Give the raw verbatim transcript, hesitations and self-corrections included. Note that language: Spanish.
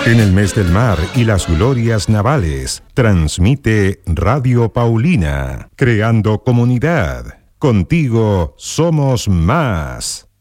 En el mes del mar y las glorias navales, transmite Radio Paulina, creando comunidad. Contigo somos más.